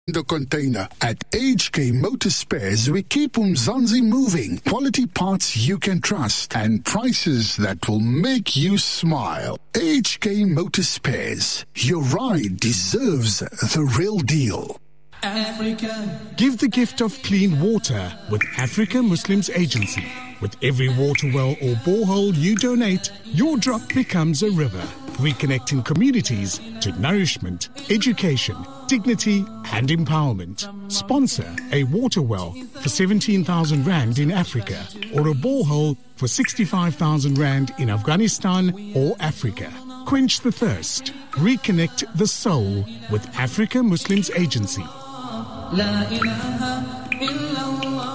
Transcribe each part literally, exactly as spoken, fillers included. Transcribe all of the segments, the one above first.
The container. At H K Motor Spares, we keep Umzansi moving. Quality parts you can trust and prices that will make you smile. H K Motor Spares. Your ride deserves the real deal. Africa. Give the gift of clean water with Africa Muslims Agency. With every water well or borehole you donate, your drop becomes a river, reconnecting communities to nourishment, education, dignity and empowerment. Sponsor a water well for seventeen thousand rand in Africa or a borehole for sixty-five thousand rand in Afghanistan or Africa. Quench the thirst. Reconnect the soul with Africa Muslims Agency. La ilaha illallah.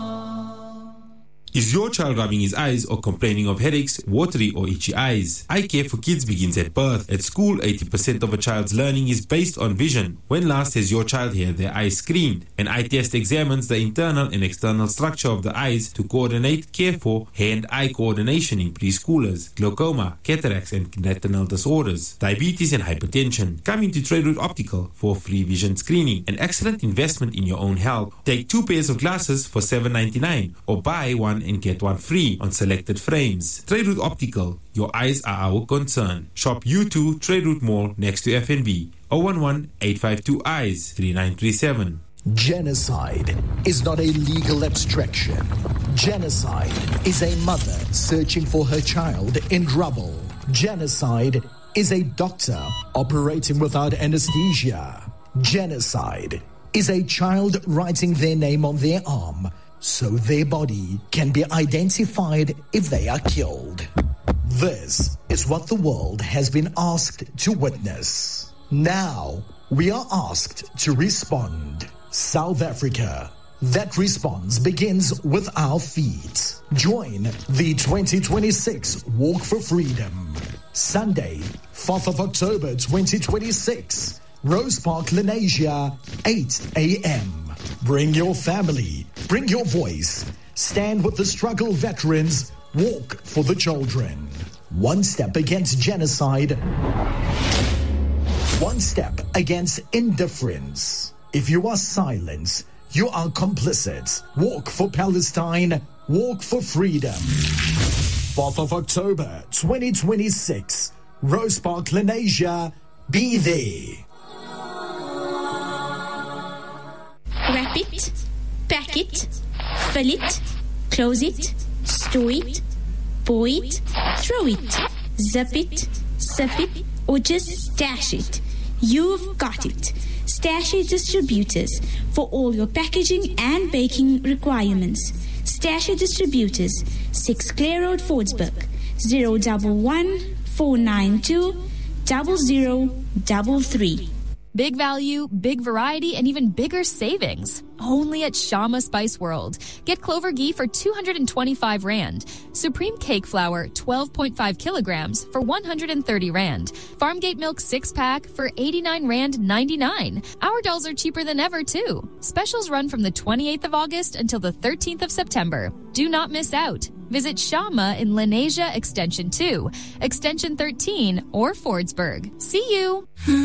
Is your child rubbing his eyes or complaining of headaches, watery or itchy eyes? Eye care for kids begins at birth. At school, eighty percent of a child's learning is based on vision. When last has your child had their eyes screened? An eye test examines the internal and external structure of the eyes to coordinate care for hand-eye coordination in preschoolers, glaucoma, cataracts and retinal disorders, diabetes and hypertension. Come into Trade Route Optical for free vision screening, an excellent investment in your own health. Take two pairs of glasses for seven ninety-nine or buy one and get one free on selected frames. Trade Route Optical, your eyes are our concern. Shop U two Trade Route Mall next to F N B. zero one one, eight five two, eyes, three nine three seven. Genocide is not a legal abstraction. Genocide is a mother searching for her child in rubble. Genocide is a doctor operating without anesthesia. Genocide is a child writing their name on their arm so their body can be identified if they are killed. This is what the world has been asked to witness. Now, we are asked to respond. South Africa. That response begins with our feet. Join the twenty twenty-six Walk for Freedom. Sunday, fourth of October twenty twenty-six. Rose Park, Lenasia, eight a.m. Bring your family. Bring your voice. Stand with the struggle veterans. Walk for the children. One step against genocide. One step against indifference. If you are silent, you are complicit. Walk for Palestine. Walk for freedom. fourth of October twenty twenty-six. Rose Park, Lenasia. Be there. Wrap it, pack it, fill it, close it, store it, pour it, throw it, zip it, sip it, or just stash it. You've got it. Stash It Distributors for all your packaging and baking requirements. Stash It Distributors, six Clare Road, Fordsburg, zero one one, four nine two, zero zero three three. Big value, big variety, and even bigger savings. Only at Shama Spice World. Get Clover ghee for two hundred twenty-five rand. Supreme cake flour, twelve point five kilograms for one hundred thirty rand. Farmgate milk six pack for eighty-nine rand ninety-nine. Our dolls are cheaper than ever too. Specials run from the twenty-eighth of August until the thirteenth of September. Do not miss out. Visit Shama in Lenasia Extension two, Extension thirteen, or Fordsburg. See you.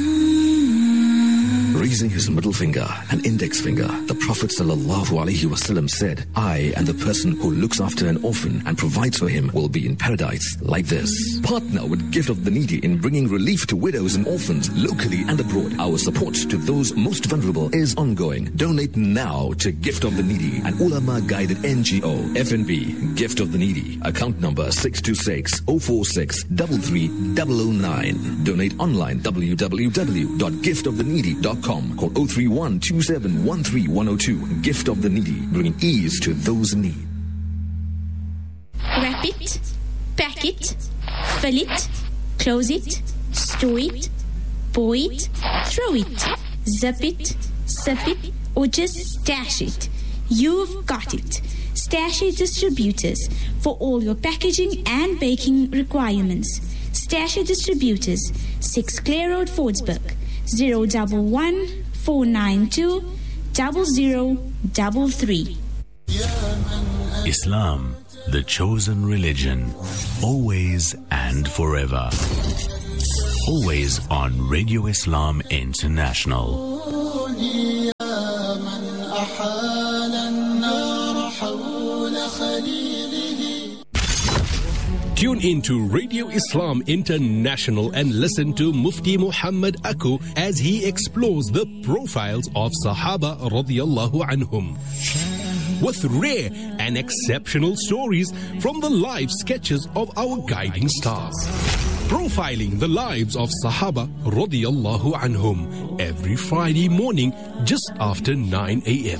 Raising his middle finger and index finger, the Prophet sallallahu alaihi wasallam said, I and the person who looks after an orphan and provides for him will be in paradise like this. Partner with Gift of the Needy in bringing relief to widows and orphans locally and abroad. Our support to those most vulnerable is ongoing. Donate now to Gift of the Needy, an ulama-guided N G O. F N B, Gift of the Needy. Account number six two six, zero four six, three three zero zero nine. Donate online, w w w dot gift of the needy dot com. Call zero three one, two seven one three one zero two. Gift of the Needy, bringing ease to those in need. Wrap it, pack it, fill it, close it, store it, pour it, throw it, zip it, sip it, or just stash it. You've got it. Stash It Distributors for all your packaging and baking requirements. Stash It Distributors, six Clare Road, Fordsburg, zero one one, four nine two, zero zero three three. Islam, the chosen religion, always and forever. Always on Radio Islam International. into Radio Islam International and listen to Mufti Muhammad Aku as he explores the profiles of Sahaba radiyallahu anhum, with rare and exceptional stories from the life sketches of our guiding stars. Profiling the lives of Sahaba radiyallahu anhum every Friday morning just after nine a.m.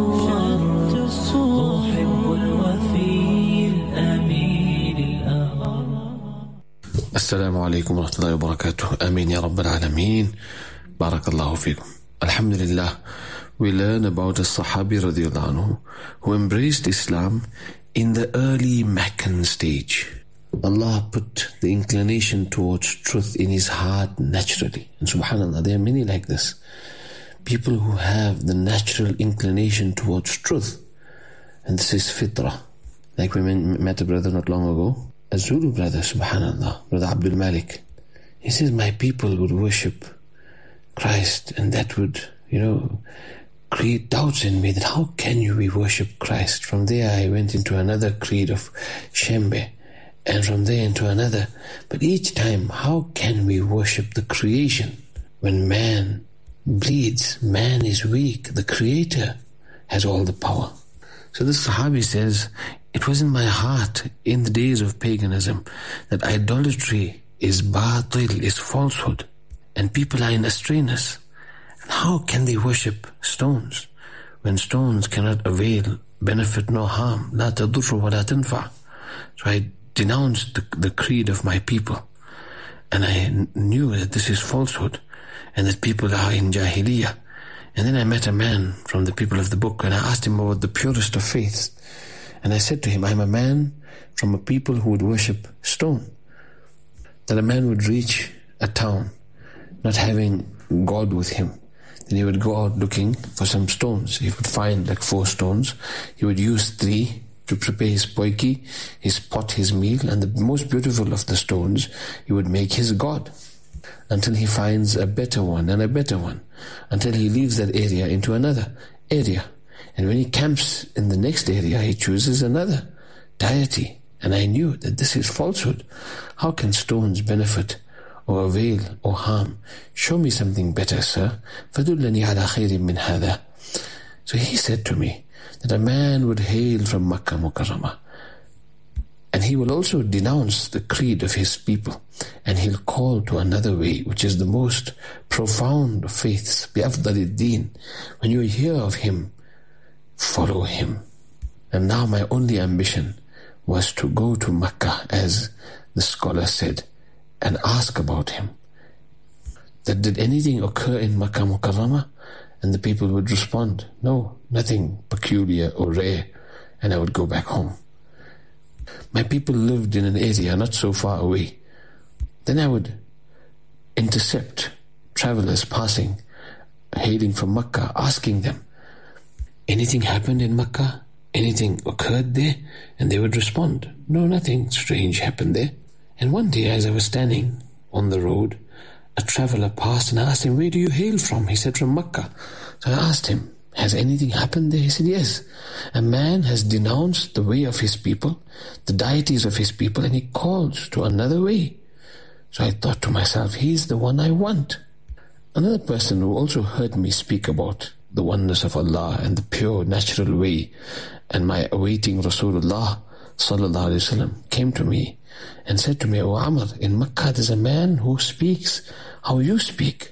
Assalamu alaikum wa rahmatullahi wa barakatuh. Ameen ya Rabbal Alameen. Barakallahu feekum. Alhamdulillah, we learn about a Sahabi radiyallahu anhu who embraced Islam in the early Meccan stage. Allah put the inclination towards truth in his heart naturally. And subhanAllah, there are many like this. People who have the natural inclination towards truth. And this is fitrah. Like we met a brother not long ago, a Zulu brother, subhanAllah, Brother Abdul Malik. He says, my people would worship Christ, and that would, you know, create doubts in me that how can you we worship Christ? From there I went into another creed of Shembe, and from there into another. But each time, how can we worship the creation when man bleeds, man is weak, the Creator has all the power? So this Sahabi says, it was in my heart in the days of paganism that idolatry is batil, is falsehood, and people are in astrayness. And how can they worship stones when stones cannot avail benefit nor harm? La tadurru wa la tanfa. So I denounced the, the creed of my people, and I knew that this is falsehood and that people are in Jahiliyyah. And then I met a man from the people of the book, and I asked him about the purest of faiths. And I said to him, I'm a man from a people who would worship stone. That a man would reach a town not having God with him. Then he would go out looking for some stones. He would find like four stones. He would use three to prepare his poiki, his pot, his meal. And the most beautiful of the stones, he would make his God. Until he finds a better one and a better one. Until he leaves that area into another area. And when he camps in the next area, he chooses another deity. And I knew that this is falsehood. How can stones benefit or avail or harm? Show me something better, sir. فَدُلَّنِي عَلَى خَيْرٍ مِّنْ هَذَا. So he said to me that a man would hail from Makkah Mukarramah, and he will also denounce the creed of his people, and he'll call to another way, which is the most profound of faiths, بِأَفْضَلِ الدِّينِ. When you hear of him, follow him. And now my only ambition was to go to Makkah, as the scholar said, and ask about him. That did anything occur in Makkah Mukarramah? And the people would respond, no, nothing peculiar or rare, and I would go back home. My people lived in an area not so far away. Then I would intercept travelers passing, hailing from Makkah, asking them, anything happened in Makkah? Anything occurred there? And they would respond, no, nothing strange happened there. And one day as I was standing on the road, a traveler passed, and I asked him, where do you hail from? He said, from Makkah. So I asked him, has anything happened there? He said, yes. A man has denounced the way of his people, the deities of his people, and he calls to another way. So I thought to myself, he's the one I want. Another person who also heard me speak about the oneness of Allah and the pure natural way, and my awaiting Rasulullah sallallahu alaihi wasallam, came to me and said to me, O Amr, in Makkah there's a man who speaks how you speak.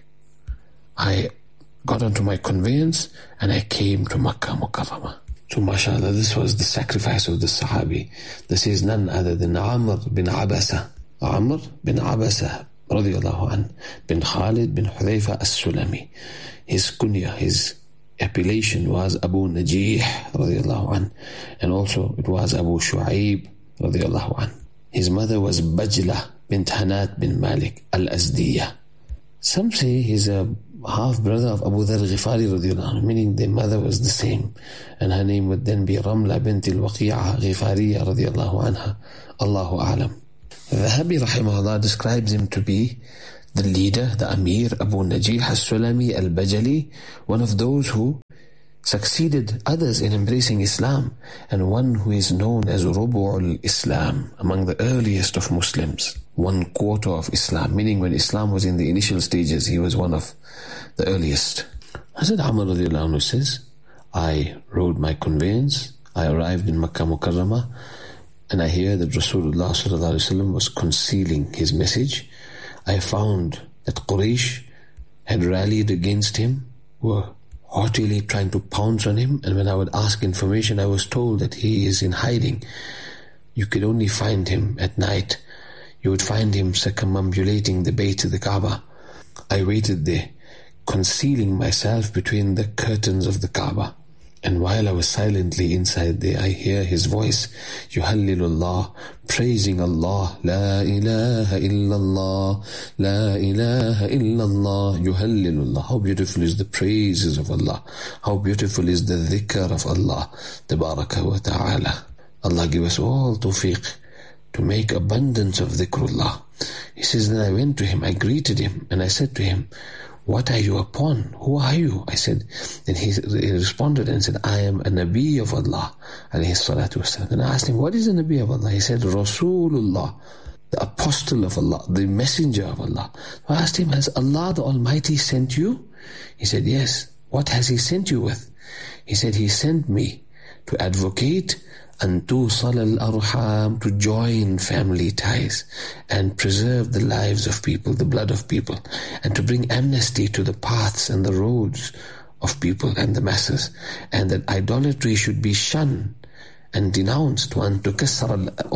I got onto my conveyance and I came to Makkah Mukarramah. So mashallah, this was the sacrifice of the Sahabi. This is none other than Amr bin Abasa. Amr bin Abasa radiyallahu an, bin Khalid bin Hudayfa as-Sulami. His kunya, his appellation was Abu Najih radiyallahu an, and also it was Abu Shu'aib radiyallahu an. His mother was Bajla bint Hanat bin Malik al-Azdiyah. Some say he's a half-brother of Abu Dharr Ghifari radiyallahu anhu, meaning their mother was the same, and her name would then be Ramla bint al-Waqi'a Ghifariya radiyallahu anha. Allahu a'lam. Dhahabi rahimahullah describes him to be the leader, the Amir, Abu Najih as-Sulami al-Bajali, one of those who succeeded others in embracing Islam, and one who is known as Rubu'ul Islam, among the earliest of Muslims, one quarter of Islam, meaning when Islam was in the initial stages, he was one of the earliest. Hazrat Umar radiallahu anhu says, I rode my conveyance, I arrived in Makkah Mukarramah, and I hear that Rasulullah sallallahu alaihi wasallam was concealing his message. I found that Quraysh had rallied against him, were haughtily trying to pounce on him, and when I would ask information, I was told that he is in hiding. You could only find him at night. You would find him circumambulating the Bayt of the Kaaba. I waited there, concealing myself between the curtains of the Kaaba. And while I was silently inside there, I hear his voice, Yuhallilullah, praising Allah, La ilaha illallah, La ilaha illallah, Yuhallilullah. How beautiful is the praises of Allah. How beautiful is the dhikr of Allah, Tabaraka wa ta'ala. Allah give us all tawfiq to make abundance of dhikrullah. He says, then I went to him, I greeted him, and I said to him, what are you upon? Who are you? I said, then he, he responded and said, I am a Nabi of Allah, alayhi salatu wasalam. And I asked him, what is a Nabi of Allah? He said, Rasulullah, the apostle of Allah, the messenger of Allah. I asked him, has Allah the Almighty sent you? He said, yes. What has He sent you with? He said, He sent me to advocate and to tusal al-arham, to join family ties and preserve the lives of people, the blood of people, and to bring amnesty to the paths and the roads of people and the masses, and that idolatry should be shunned and denounced, one to kassar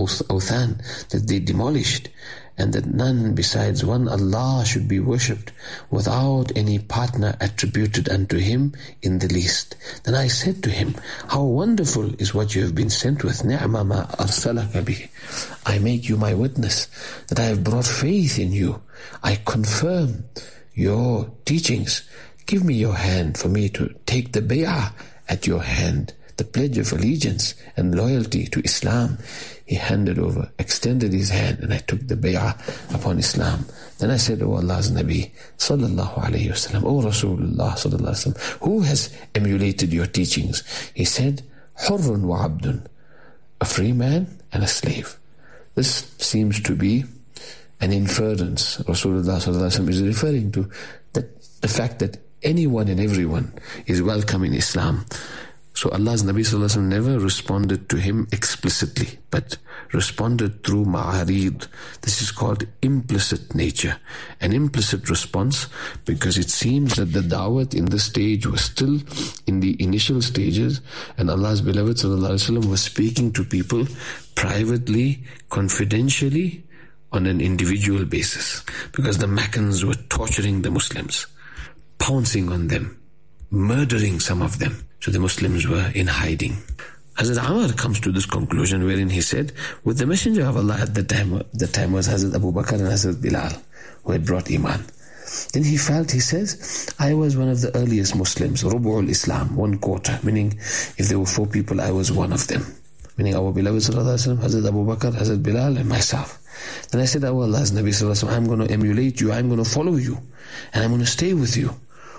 al-awthan, that they demolished, and that none besides one Allah should be worshipped without any partner attributed unto Him in the least. Then I said to him, how wonderful is what you have been sent with. Ni'ma ma arsalaka bih. I make you my witness that I have brought faith in you. I confirm your teachings. Give me your hand for me to take the bay'ah at your hand, the pledge of allegiance and loyalty to Islam. He handed over, extended his hand, and I took the bay'ah upon Islam. Then I said, O Allah's Nabi, sallallahu alayhi wasallam, O Rasulullah sallallahu alayhi wasallam, who has emulated your teachings? He said, Hurrun wa abdun, a free man and a slave. This seems to be an inference. Rasulullah sallallahu alayhi wasallam is referring to that, the fact that anyone and everyone is welcome in Islam. So Allah's Nabi Sallallahu Alaihi Wasallam never responded to him explicitly, but responded through ma'arid. This is called implicit nature. An implicit response, because it seems that the da'wat in this stage was still in the initial stages, and Allah's beloved Sallallahu Alaihi Wasallam was speaking to people privately, confidentially, on an individual basis. Because the Meccans were torturing the Muslims, pouncing on them, murdering some of them. So the Muslims were in hiding. Hazrat Umar comes to this conclusion wherein he said, with the Messenger of Allah at the time, the time was Hazrat Abu Bakr and Hazrat Bilal, who had brought Iman. Then he felt, he says, I was one of the earliest Muslims, Rubu'ul Islam, one quarter, meaning if there were four people, I was one of them. Meaning our beloved Sallallahu Alaihi Wasallam, Hazrat Abu Bakr, Hazrat Bilal, and myself. Then I said, O Allah's Nabi Sallallahu Alaihi Wasallam, I'm going to emulate you, I'm going to follow you, and I'm going to stay with you.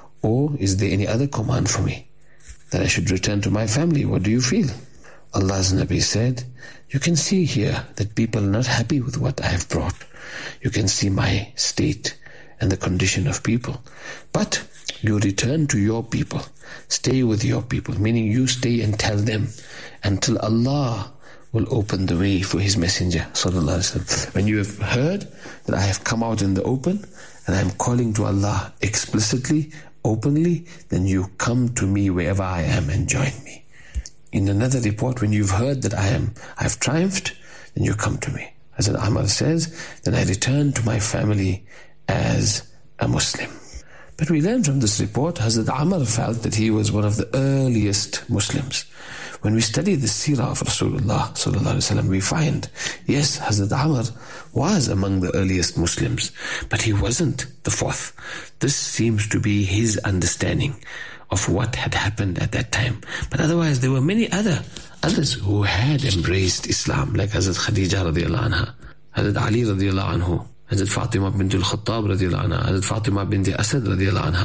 Or is there any other command for me? That I should return to my family? What do you feel? Allah's Nabi said, you can see here that people are not happy with what I have brought. You can see my state and the condition of people. But you return to your people. Stay with your people, meaning you stay and tell them until Allah will open the way for His Messenger, Sallallahu Alaihi Wasallam. When you have heard that I have come out in the open and I am calling to Allah explicitly, openly, then you come to me wherever I am and join me. In another report, when you've heard that I am, I have triumphed, then you come to me. As Amr says, then I return to my family as a Muslim. But we learn from this report, Hazrat Amr felt that he was one of the earliest Muslims. When we study the seerah of Rasulullah sallallahu alaihi wasallam, we find, yes, Hazrat Amr was among the earliest Muslims, but he wasn't the fourth. This seems to be his understanding of what had happened at that time. But otherwise, there were many other others who had embraced Islam, like Hazrat Khadija radiallahu anha, Hazrat Ali radiallahu anhu, Hazrat Fatima bint al-Khattab radiallahu anha, Hazrat Fatima bint Asad radiallahu anha,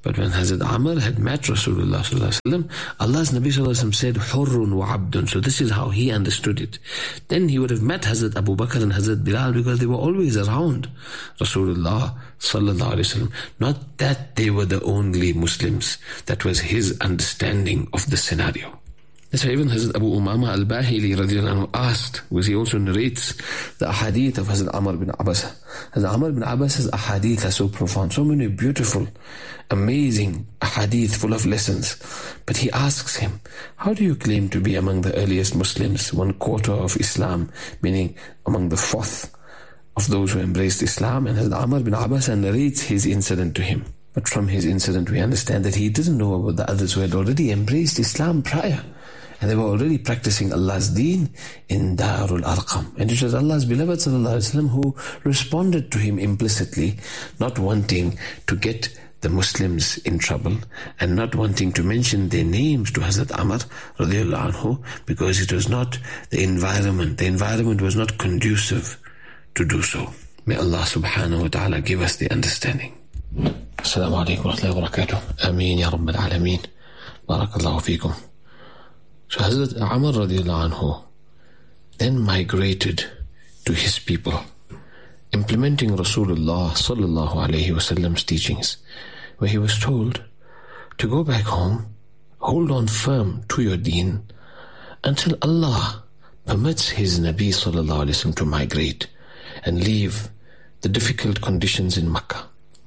But when Hazrat Amr had met Rasulullah sallallahu alaihi wasallam, Allah's Nabi sallallahu alaihi wasallam said, Hurrun wa abdun. So this is how he understood it. Then he would have met Hazrat Abu Bakr and Hazrat Bilal because they were always around Rasulullah sallallahu alaihi wasallam. Not that they were the only Muslims. That was his understanding of the scenario. That's why even Hazrat Abu Umama al-Bahili radiallahu anhu asked, because he also narrates the ahadith of Hazrat Amr bin Abbas. Hazrat Amr bin Abbas's ahadith are so profound, so many beautiful, amazing ahadith full of lessons. But he asks him, how do you claim to be among the earliest Muslims, one quarter of Islam, meaning among the fourth of those who embraced Islam? And Hazrat Amr bin Abbas narrates his incident to him. But from his incident we understand that he didn't know about the others who had already embraced Islam prior. And they were already practicing Allah's deen in Darul Arqam. And it was Allah's beloved sallallahu alaihi wasallam who responded to him implicitly, not wanting to get the Muslims in trouble and not wanting to mention their names to Hazrat Amr radiallahu anhu, because it was not the environment. The environment was not conducive to do so. May Allah subhanahu wa ta'ala give us the understanding. Assalamu alaikum wa rahmatullahi wa barakatuh. Ameen ya Rabbil Alameen. Barakallahu feekum. So Hazrat Amr radiallahu anhu then migrated to his people, implementing Rasulullah sallallahu alayhi wasallam's teachings, where he was told to go back home, hold on firm to your deen until Allah permits his Nabi sallallahu alayhi wasallam to migrate and leave the difficult conditions in Makkah.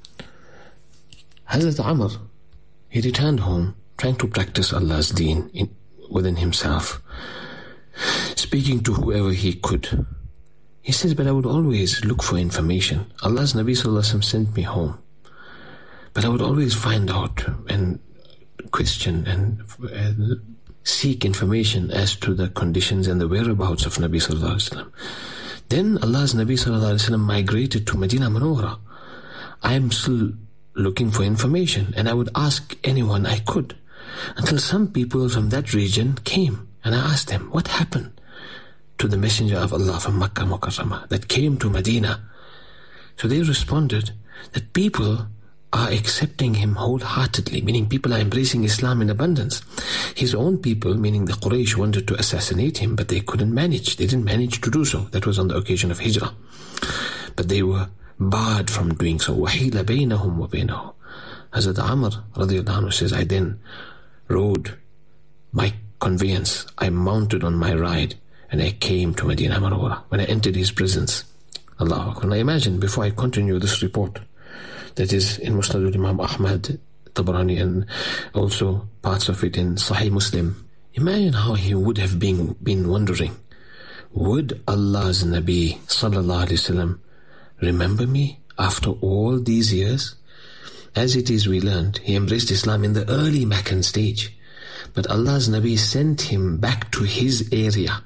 Hazrat Amr, he returned home trying to practice Allah's deen in within himself, speaking to whoever he could. He says, but I would always look for information. Allah's Nabi sallallahu alaihi wasallam sent me home, but I would always find out and question and uh, seek information as to the conditions and the whereabouts of Nabi sallallahu alaihi wasallam. Then Allah's Nabi sallallahu alaihi wasallam migrated to Medina Munawwara. I am still looking for information, and I would ask anyone I could, until some people from that region came, and I asked them, what happened to the Messenger of Allah from Makkah Mukarramah that came to Medina? So they responded that people are accepting him wholeheartedly, meaning people are embracing Islam in abundance. His own people, meaning the Quraysh, wanted to assassinate him, but they couldn't manage. They didn't manage to do so. That was on the occasion of Hijrah. But they were barred from doing so. وَحِيلَ بَيْنَهُمْ وَبَيْنَهُ. Hazrat Amr radiallahu anhu says, I then rode my conveyance, I mounted on my ride, and I came to Medina Munawwara. When I entered his presence, Allahu Akbar. Now imagine, before I continue this report, that is in Musnad al-Imam Ahmad, Tabarani, and also parts of it in Sahih Muslim, imagine how he would have been, been wondering, would Allah's Nabi sallallahu alaihi wasallam remember me after all these years? As it is, we learned, he embraced Islam in the early Meccan stage. But Allah's Nabi sent him back to his area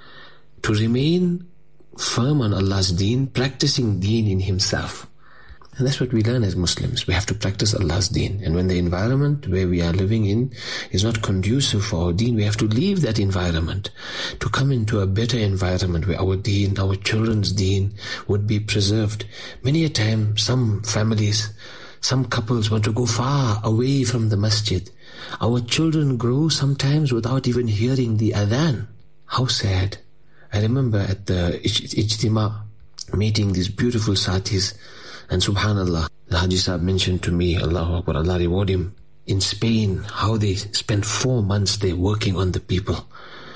to remain firm on Allah's deen, practicing deen in himself. And that's what we learn as Muslims. We have to practice Allah's deen. And when the environment where we are living in is not conducive for our deen, we have to leave that environment to come into a better environment where our deen, our children's deen would be preserved. Many a time, some families, some couples want to go far away from the masjid. Our children grow sometimes without even hearing the adhan. How sad. I remember at the Ijtima meeting these beautiful satis, and subhanallah, the Haji Sahib mentioned to me, Allahu Akbar, Allah reward him, in Spain, how they spent four months there working on the people,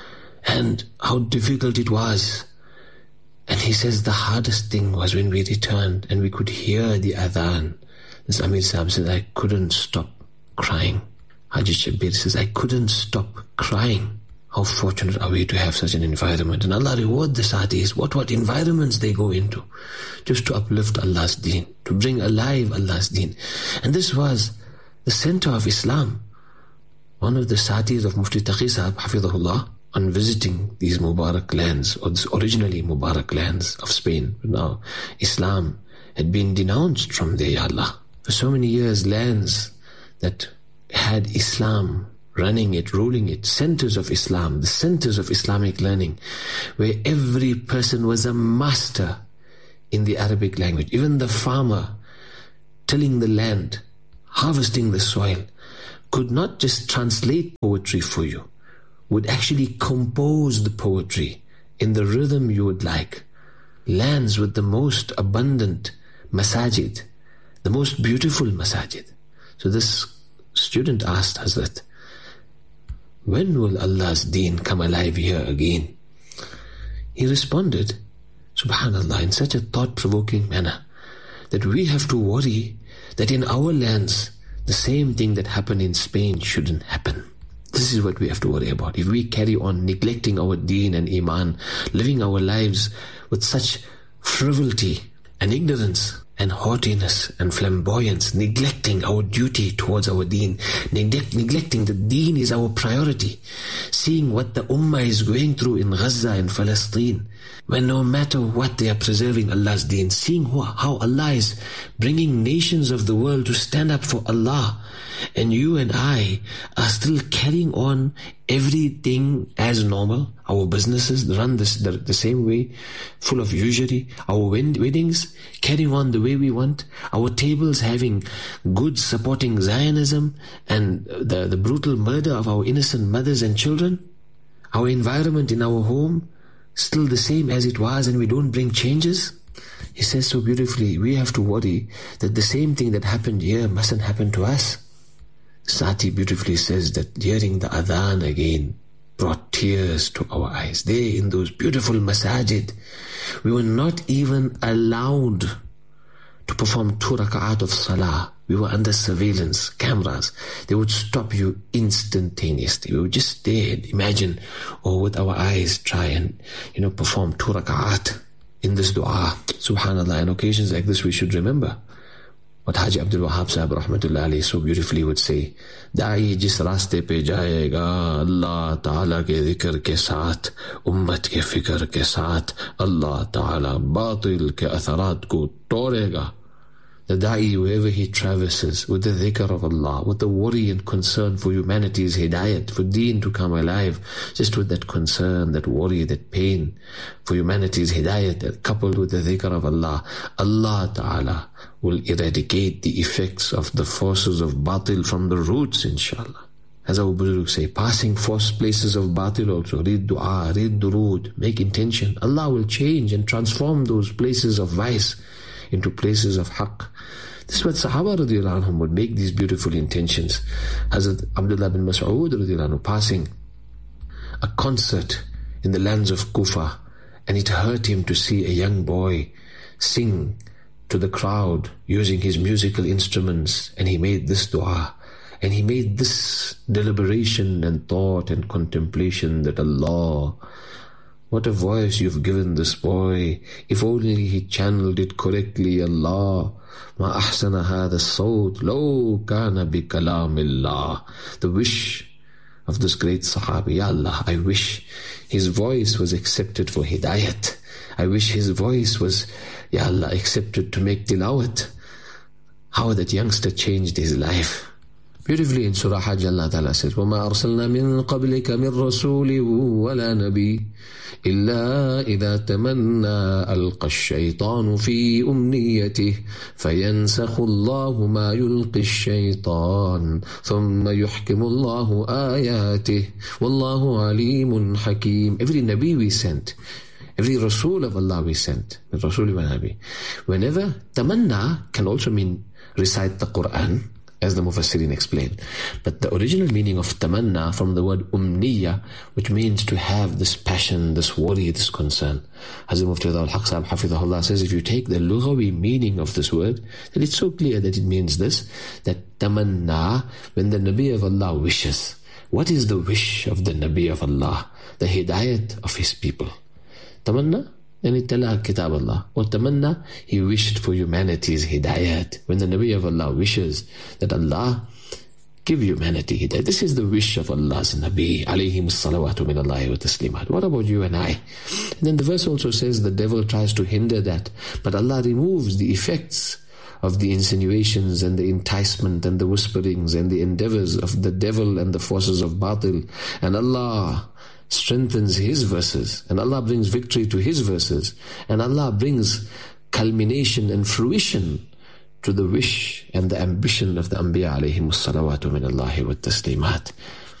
and how difficult it was. And he says the hardest thing was when we returned and we could hear the adhan. This Amir Sahib said, I couldn't stop crying. Haji Shabir says, I couldn't stop crying. How fortunate are we to have such an environment. And Allah reward the Sadis, what what environments they go into, just to uplift Allah's deen, to bring alive Allah's deen. And this was the center of Islam. One of the Sadis of Mufti Taqi Sahib, Hafidhahullah, on visiting these Mubarak lands, or this originally Mubarak lands of Spain, but now Islam had been denounced from there, Ya Allah. For so many years, lands that had Islam running it, ruling it, centers of Islam, the centers of Islamic learning, where every person was a master in the Arabic language. Even the farmer tilling the land, harvesting the soil, could not just translate poetry for you, would actually compose the poetry in the rhythm you would like. Lands with the most abundant masajid, the most beautiful masajid. So this student asked Hazrat, when will Allah's deen come alive here again? He responded, subhanallah, in such a thought-provoking manner, that we have to worry that in our lands, the same thing that happened in Spain shouldn't happen. This is what we have to worry about. If we carry on neglecting our deen and iman, living our lives with such frivolity and ignorance and haughtiness and flamboyance, neglecting our duty towards our deen, neglect, neglecting the deen is our priority, seeing what the ummah is going through in Gaza and Palestine, when no matter what they are preserving Allah's deen, seeing how Allah is bringing nations of the world to stand up for Allah, and you and I are still carrying on everything as normal. Our businesses run this, the, the same way, full of usury. Our weddings carrying on the way we want. Our tables having goods supporting Zionism and the, the brutal murder of our innocent mothers and children. Our environment in our home still the same as it was, and we don't bring changes. He says so beautifully, we have to worry that the same thing that happened here mustn't happen to us. Sati beautifully says that hearing the adhan again brought tears to our eyes. There in those beautiful masajid, we were not even allowed to perform two raka'at of salah. We were under surveillance, cameras. They would stop you instantaneously. We would just stay and imagine, or with our eyes try and, you know, perform two raka'at in this dua. Subhanallah, on occasions like this we should remember what Haji Abdul Wahab Sahib Rahmatullah Alayhi so beautifully would say, Da'i jis raaste pe jayega, Allah Ta'ala ke dhikr ke saath, ummat ke fikr ke saath, Allah Ta'ala batil ke atharat ko torega. The da'i, wherever he traverses, with the dhikr of Allah, with the worry and concern for humanity's hidayat, for deen to come alive, just with that concern, that worry, that pain for humanity's hidayat, coupled with the dhikr of Allah, Allah Ta'ala will eradicate the effects of the forces of batil from the roots, inshallah. As our Buzurg say, passing force places of batil also, read dua, read durood, make intention. Allah will change and transform those places of vice into places of haqq. This is what Sahaba radiallahu anhum would make these beautiful intentions. Hazrat Abdullah bin Mas'ud radiallahu anhu passing a concert in the lands of Kufa, and it hurt him to see a young boy sing to the crowd using his musical instruments, and he made this dua, and he made this deliberation and thought and contemplation that Allah, what a voice you've given this boy. If only he channeled it correctly, Allah. Ma ahsana hadha sawt, law kana bi kalamillah. The wish of this great Sahabi, Ya Allah, I wish his voice was accepted for hidayat. I wish his voice was, Ya Allah, accepted to make tilawat. How that youngster changed his life. Beautifully in Surah Hajj, Allah Ta'ala says, وَمَا أَرْسَلْنَا مِن قَبْلِكَ مِن رَسُولٍ وَلَا نَبِيٍّ إِلَّا إِذَا تَمَنَّى أَلْقَى الشَّيْطَانُ فِي أُمْنِيَّتِهِ فَيَنْسَخُ اللَّهُ مَا يُلْقِي الشَّيْطَانُ ثُمَّ يُحْكِمُ اللَّهُ آيَاتِهِ وَاللَّهُ عَلِيمٌ حَكِيمٌ. Every Nabi we sent, every Rasul of Allah we sent, Rasul wa Nabi, whenever tamanna can also mean recite the Quran, as the Mufassirin explained. But the original meaning of tamanna from the word umniya, which means to have this passion, this worry, this concern. Hazrat Mufti al-Haq Sahib Hafidhahullah says, if you take the lughawi meaning of this word, then it's so clear that it means this, that tamanna, when the Nabi of Allah wishes. What is the wish of the Nabi of Allah? The hidayat of his people. Tamanna? Yani tala kitab Allah. Or tamanna, he wished for humanity's hidayat. When the Nabi of Allah wishes that Allah give humanity hidayat. This is the wish of Allah's Nabi, alayhim salawatu min Allahi wa taslimat. What about you and I? And then the verse also says the devil tries to hinder that, but Allah removes the effects of the insinuations and the enticement and the whisperings and the endeavors of the devil and the forces of batil. And Allah strengthens His verses, and Allah brings victory to His verses, and Allah brings culmination and fruition to the wish and the ambition of the Anbiya alayhimus salawatu min Allahi wa taslimat.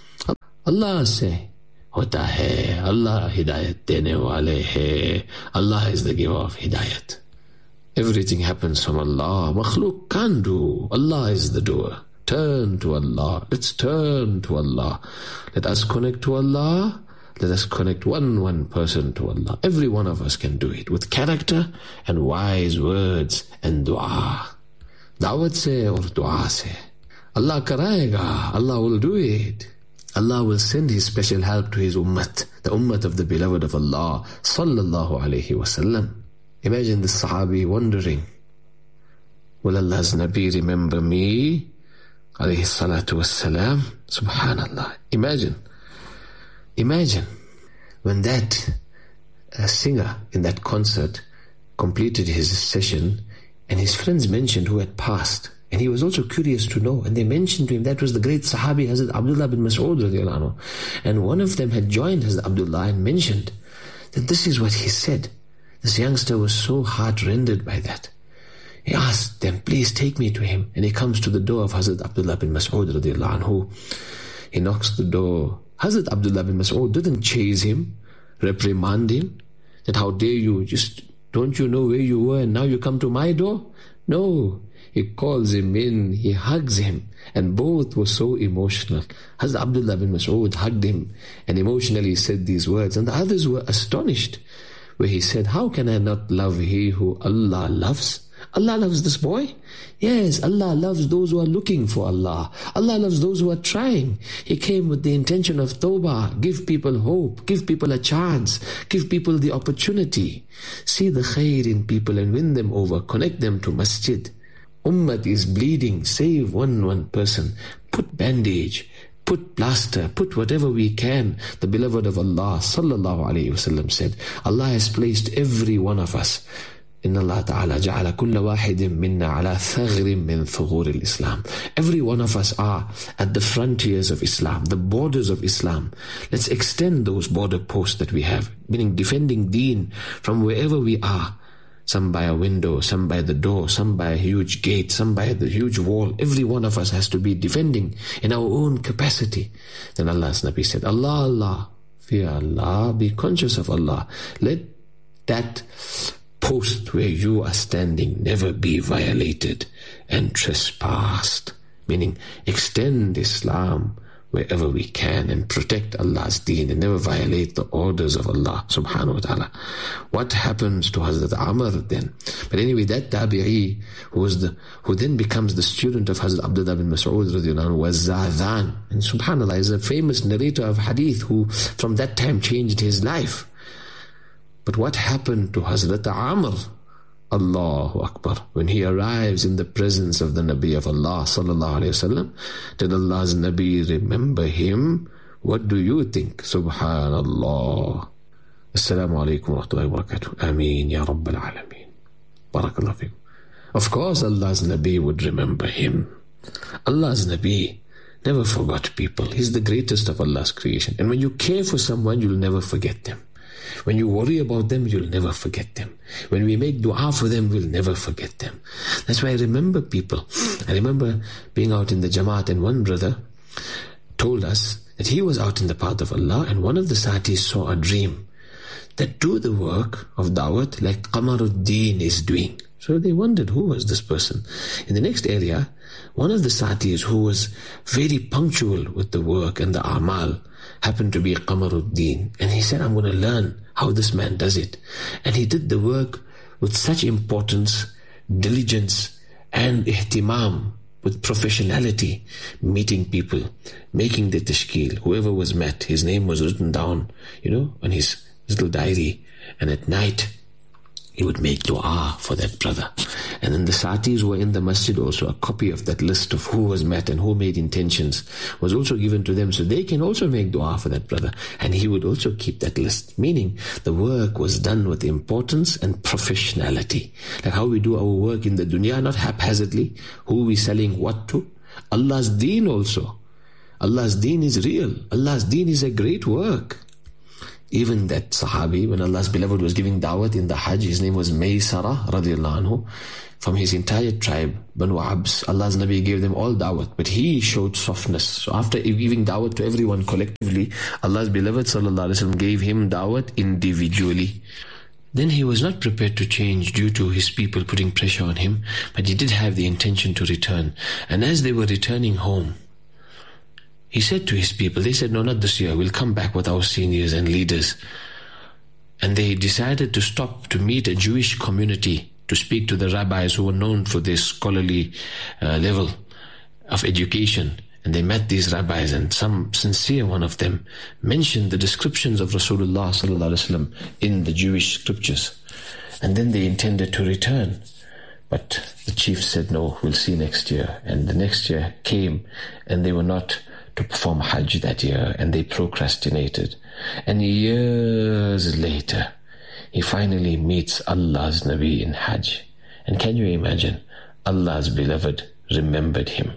Allah say, hota hai, Allah hidayat dene wale hai, Allah is the giver of hidayat. Everything happens from Allah. Makhluk can't do. Allah is the doer. Turn to Allah. Let's turn to Allah. Let us connect to Allah. Let us connect one one person to Allah. Every one of us can do it with character and wise words and dua. Dawat se or dua se. Allah karayega. Allah will do it. Allah will send His special help to His ummat, the ummat of the beloved of Allah, sallallahu alayhi wasallam. Imagine the Sahabi wondering, will Allah's Nabi remember me? Alayhi salatu wassalam. Subhanallah. Imagine. Imagine when that uh, singer in that concert completed his session and his friends mentioned who had passed. And he was also curious to know. And they mentioned to him that was the great Sahabi Hazrat Abdullah bin Mas'ud radiallahu anhu. And one of them had joined Hazrat Abdullah and mentioned that this is what he said. This youngster was so heart-rendered by that. He asked them, please take me to him. And he comes to the door of Hazrat Abdullah bin Mas'ud radiallahu anhu. He knocks the door. Hazrat Abdullah bin Mas'ud didn't chase him, reprimand him, that how dare you, just don't you know where you were and now you come to my door? No. He calls him in, he hugs him, and both were so emotional. Hazrat Abdullah bin Mas'ud hugged him and emotionally said these words, and the others were astonished, where he said, how can I not love he who Allah loves? Allah loves this boy? Yes, Allah loves those who are looking for Allah. Allah loves those who are trying. He came with the intention of tawbah, give people hope, give people a chance, give people the opportunity. See the khair in people and win them over, connect them to masjid. Ummat is bleeding, save one one person. Put bandage, put plaster, put whatever we can. The beloved of Allah sallallahu alayhi wasallam said, Allah has placed every one of us. Inna Allah ta'ala ja'ala kulla wahidin minna ala thagrin min thughur al-Islam. Every one of us are at the frontiers of Islam, the borders of Islam. Let's extend those border posts that we have, meaning defending deen from wherever we are. Some by a window, some by the door, some by a huge gate, some by the huge wall. Every one of us has to be defending in our own capacity. Then Allah's Nabi said, Allah, Allah, fear Allah, be conscious of Allah. Let that post where you are standing never be violated and trespassed. Meaning, extend Islam wherever we can and protect Allah's deen and never violate the orders of Allah subhanahu wa ta'ala. What happens to Hazrat Amr then? But anyway, that Tabi'i who was the who then becomes the student of Hazrat Abdullah bin Mas'ud radiallahu anhu was Za'dan. And subhanallah is a famous narrator of hadith who from that time changed his life. But what happened to Hazrat Amr? Allahu Akbar. When he arrives in the presence of the Nabi of Allah sallallahu alayhi wasallam, did Allah's Nabi remember him? What do you think? Subhanallah. Assalamu alaikum wa rahmatullahi wa barakatuh. Ameen ya Rabbil Alameen. Barakallahu fikum. Of course Allah's Nabi would remember him. Allah's Nabi never forgot people. He's the greatest of Allah's creation. And when you care for someone, you'll never forget them. When you worry about them, you'll never forget them. When we make dua for them, we'll never forget them. That's why I remember people. I remember being out in the Jamaat and one brother told us that he was out in the path of Allah and one of the Satis saw a dream that do the work of Dawat like Qamaruddin is doing. So they wondered who was this person. In the next area, one of the Satis who was very punctual with the work and the amal happened to be Qamaruddin. And he said, I'm going to learn how this man does it. And he did the work with such importance, diligence, and ihtimam, with professionality, meeting people, making the tashkil. Whoever was met, his name was written down, you know, on his little diary. And at night, he would make dua for that brother. And then the Satis were in the masjid also. A copy of that list of who was met and who made intentions was also given to them. So they can also make dua for that brother. And he would also keep that list. Meaning the work was done with importance and professionality. Like how we do our work in the dunya, not haphazardly. Who we selling what to? Allah's deen also. Allah's deen is real. Allah's deen is a great work. Even that Sahabi, when Allah's beloved was giving da'wat in the Hajj, his name was Maysara radiallahu anhu. From his entire tribe, Banu Abs, Allah's Nabi gave them all da'wat, but he showed softness. So after giving da'wat to everyone collectively, Allah's beloved sallallahu alaihi wasallam gave him da'wat individually. Then he was not prepared to change due to his people putting pressure on him, but he did have the intention to return. And as they were returning home, he said to his people, they said, no, not this year, we'll come back with our seniors and leaders. And they decided to stop to meet a Jewish community, to speak to the rabbis who were known for their scholarly uh, level of education. And they met these rabbis, and some sincere one of them mentioned the descriptions of Rasulullah sallallahu alaihi wasallam in the Jewish scriptures. And then they intended to return. But the chief said, no, we'll see next year. And the next year came, and they were not to perform Hajj that year, and they procrastinated. And years later, he finally meets Allah's Nabi in Hajj. And can you imagine? Allah's beloved remembered him.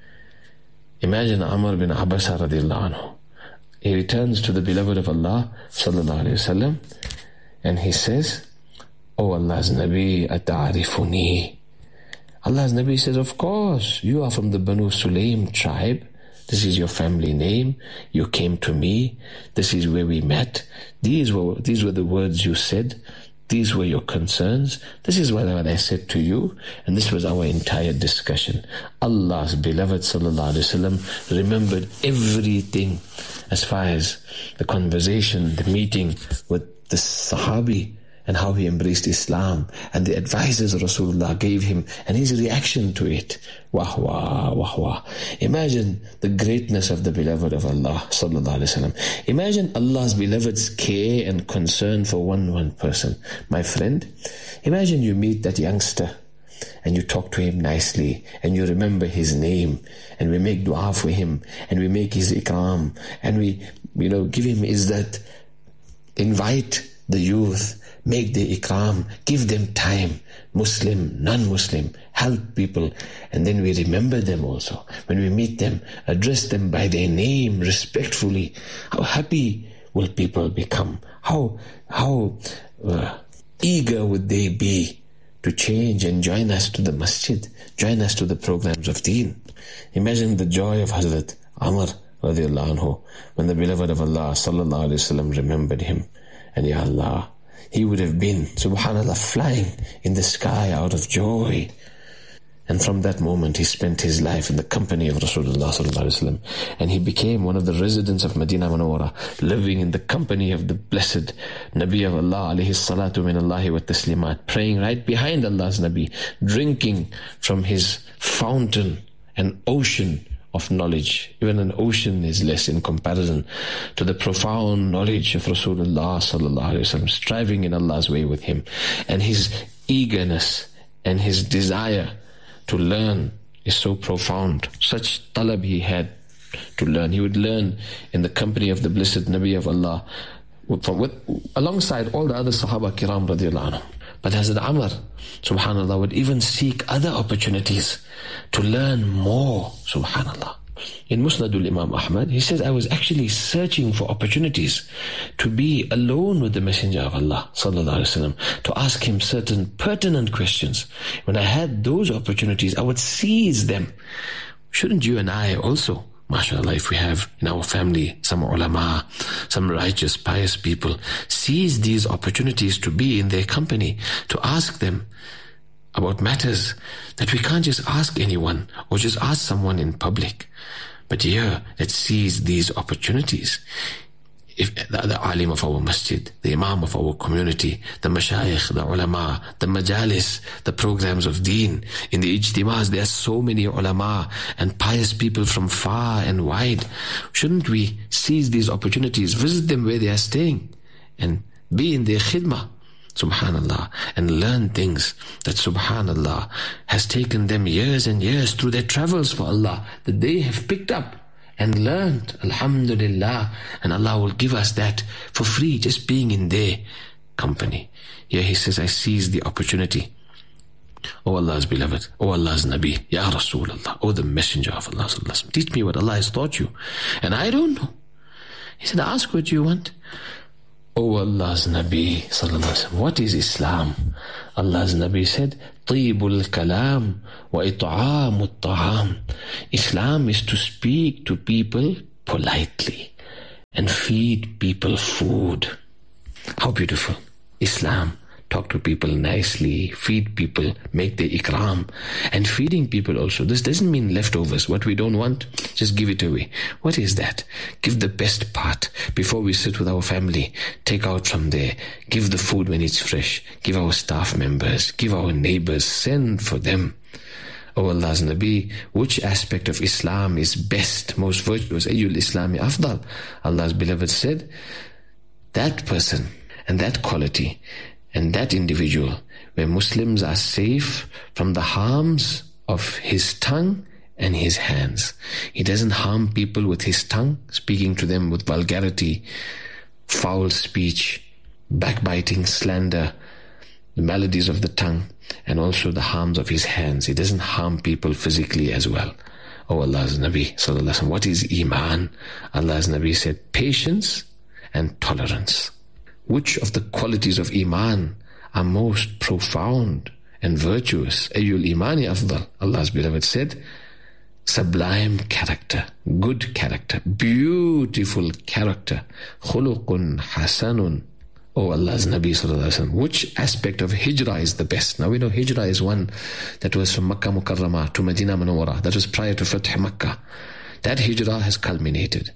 Imagine Amr bin Abasa radiallahu anhu. He returns to the beloved of Allah sallallahu alayhi wasallam, and he says, "O Allah's Nabi, ata'arifuni." Allah's Nabi says, "Of course, you are from the Banu Sulaim tribe. This is your family name. You came to me. This is where we met. These were these were the words you said. These were your concerns. This is what I said to you." And this was our entire discussion. Allah's beloved sallallahu alaihi wasallam remembered everything as far as the conversation, the meeting with the Sahabi, and how he embraced Islam, and the advices Rasulullah gave him, and his reaction to it. Wah wah, wah wah. Imagine the greatness of the beloved of Allah sallallahu alaihi wasallam. Imagine Allah's beloved's care and concern for one one person. My friend, imagine you meet that youngster, and you talk to him nicely, and you remember his name, and we make dua for him, and we make his ikram, and we, you know, give him izzat, invite the youth, make the ikram, give them time, Muslim, non-Muslim, help people, and then we remember them also. When we meet them, address them by their name respectfully. How happy will people become? How, how uh, eager would they be to change and join us to the masjid, join us to the programs of deen? Imagine the joy of Hazrat Amr radiallahu anhu when the beloved of Allah sallallahu alaihi wasallam remembered him. And ya Allah, he would have been, subhanallah, flying in the sky out of joy. And from that moment, he spent his life in the company of Rasulullah sallallahu alaihi wasallam, and he became one of the residents of Medina Munawwara, living in the company of the blessed Nabi of Allah alayhi salatu min Allahi wa taslimat, praying right behind Allah's Nabi, drinking from his fountain, an ocean of knowledge. Even an ocean is less in comparison to the profound knowledge of Rasulullah sallallahu alaihi wasallam, striving in Allah's way with him. And his eagerness and his desire to learn is so profound. Such talab he had to learn. He would learn in the company of the blessed Nabi of Allah, from with, alongside all the other Sahaba Kiram radiallahu anhu. But Hazrat Amr, subhanallah, would even seek other opportunities to learn more, subhanallah. In Musnadul Imam Ahmad, he says, I was actually searching for opportunities to be alone with the Messenger of Allah, sallallahu alaihi wasallam, to ask him certain pertinent questions. When I had those opportunities, I would seize them. Shouldn't you and I also, mashallah, if we have in our family some ulama, some righteous, pious people, seize these opportunities to be in their company, to ask them about matters that we can't just ask anyone or just ask someone in public. But here, let's seize these opportunities. If the, the alim of our masjid, the imam of our community, the mashayikh, the ulama, the majalis, the programs of deen, in the ijtimas, there are so many ulama and pious people from far and wide. Shouldn't we seize these opportunities, visit them where they are staying, and be in their khidmah, subhanallah, and learn things that, subhanallah, has taken them years and years through their travels for Allah, that they have picked up and learned, alhamdulillah, and Allah will give us that for free, just being in their company. Here he says, I seize the opportunity. O Allah's beloved, O Allah's Nabi, Ya Rasulullah, O the Messenger of Allah, teach me what Allah has taught you. And I don't know. He said, ask what you want. O Allah's Nabi sallallahu alaihi wasallam, what is Islam? Allah's Nabi said, Tibul kalam wa it'amut ta'am. Islam is to speak to people politely and feed people food. How beautiful. Islam. Talk to people nicely, feed people, make the ikram. And feeding people also. This doesn't mean leftovers. What we don't want, just give it away. What is that? Give the best part before we sit with our family. Take out from there. Give the food when it's fresh. Give our staff members. Give our neighbors. Send for them. O Allah's Nabi, which aspect of Islam is best, most virtuous? Ayyul Islami afdal. Allah's beloved said, that person and that quality and that individual, where Muslims are safe from the harms of his tongue and his hands. He doesn't harm people with his tongue, speaking to them with vulgarity, foul speech, backbiting, slander, the maladies of the tongue, and also the harms of his hands. He doesn't harm people physically as well. Oh Allah's Nabi sallallahu alaihi wasallam, what is Iman? Allah's Nabi said, patience and tolerance. Which of the qualities of Iman are most profound and virtuous? Ayyul Imani afdal. Allah's beloved said, sublime character, good character, beautiful character, khuluqun hasanun. Oh Allah's Nabi sallallahu alaihi wasallam, which aspect of hijrah is the best? Now we know hijrah is one that was from Makkah Mukarramah to Medina Munawwarah. That was prior to Fath Makkah. That hijrah has culminated.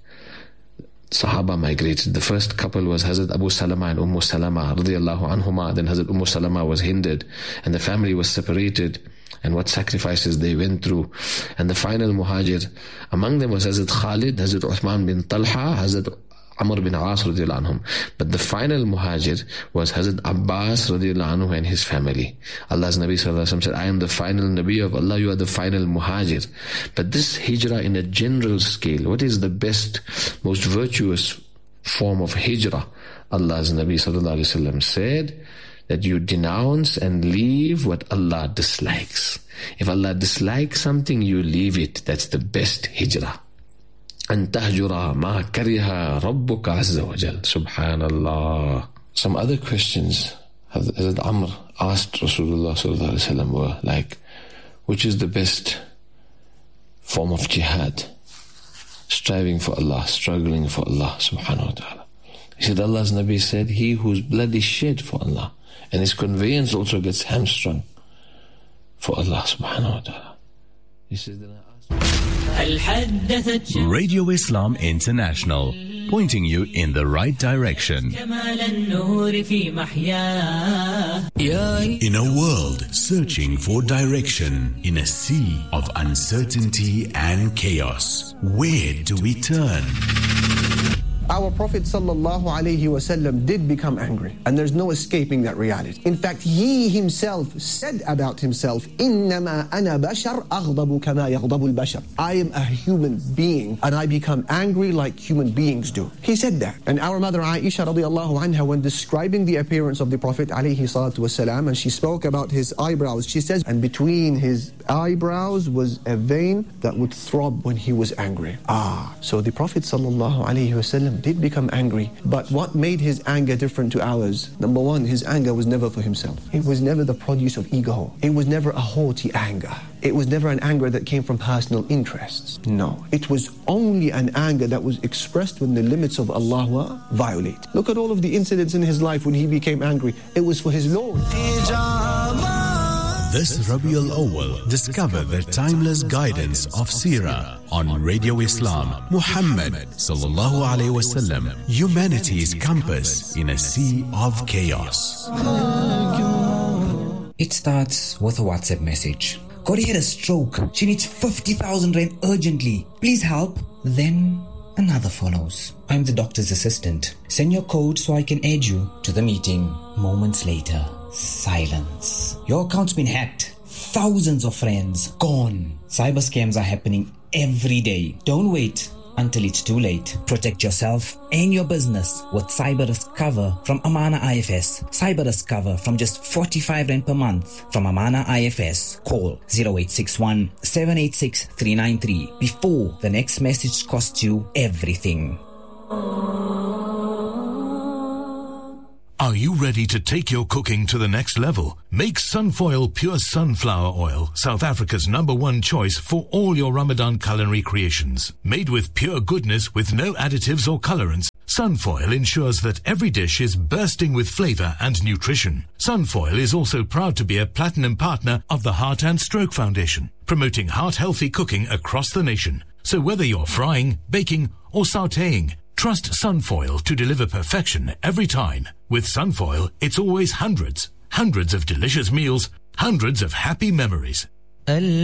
Sahaba migrated. The first couple was Hazrat Abu Salama and Umm Salama radiyallahu anhuma. Then Hazrat Umm Salama was hindered and the family was separated, and what sacrifices they went through. And the final muhajir, among them was Hazrat Khalid, Hazrat Uthman bin Talha, Hazrat Amr bin As radiyallahu anhum. But the final muhajir was Hazrat Abbas radiyallahu anhu and his family. Allah's Nabi sallallahu alaihi wasallam said, I am the final Nabi of Allah, you are the final muhajir. But this hijrah in a general scale, what is the best, most virtuous form of hijrah? Allah's Nabi sallallahu alaihi wasallam said that you denounce and leave what Allah dislikes. If Allah dislikes something, you leave it. That's the best hijrah. أن تهجر ما كره ربك عز وجل. Subhanallah. Some other questions Hazrat Amr asked Rasulullah sallallahu alaihi wasallam were like, which is the best form of jihad? Striving for Allah, struggling for Allah subhanahu wa ta'ala. He said, Allah's Nabi said, he whose blood is shed for Allah and his conveyance also gets hamstrung for Allah subhanahu wa ta'ala. He said, then I Radio Islam International, pointing you in the right direction. In a world searching for direction, in a sea of uncertainty and chaos, where do we turn? Our Prophet sallallahu alaihi wasallam did become angry, and there's no escaping that reality. In fact, he himself said about himself, إِنَّمَا أَنَا بَشَرْ أَغْضَبُ كَمَا يَغْضَبُ الْبَشَرْ. I am a human being, and I become angry like human beings do. He said that. And our mother Aisha radiallahu anha, when describing the appearance of the Prophet alayhi salatu wasalam, and she spoke about his eyebrows, she says, and between his eyebrows was a vein that would throb when he was angry. Ah, so the Prophet sallallahu alaihi wasallam did become angry. But what made his anger different to ours? Number one, his anger was never for himself. It was never the produce of ego. It was never a haughty anger. It was never an anger that came from personal interests. No, it was only an anger that was expressed when the limits of Allah were violated. Look at all of the incidents in his life when he became angry. It was for his Lord. This Rabiul Awwal, discover the timeless guidance of Seerah on Radio Islam. Muhammad sallallahu alaihi wasallam, humanity's compass in a sea of chaos. It starts with a WhatsApp message. Corey had a stroke. She needs fifty thousand rand urgently. Please help. Then another follows. I'm the doctor's assistant. Send your code so I can add you to the meeting. Moments later, silence. Your account's been hacked. Thousands of friends gone. Cyber scams are happening every day. Don't wait until it's too late. Protect yourself and your business with Cyber Risk Cover from Amana I F S. Cyber Risk Cover from just forty-five rand per month from Amana I F S. Call zero eight six one, seven eight six, three nine three before the next message costs you everything. ready to take your cooking to the next level? Make Sunfoil Pure Sunflower Oil South Africa's number one choice for all your Ramadan culinary creations. Made with pure goodness with no additives or colorants, Sunfoil ensures that every dish is bursting with flavor and nutrition. Sunfoil is also proud to be a platinum partner of the Heart and Stroke Foundation, promoting heart-healthy cooking across the nation. So whether you're frying, baking, or sautéing, trust Sunfoil to deliver perfection every time. With Sunfoil, it's always hundreds, hundreds of delicious meals, hundreds of happy memories.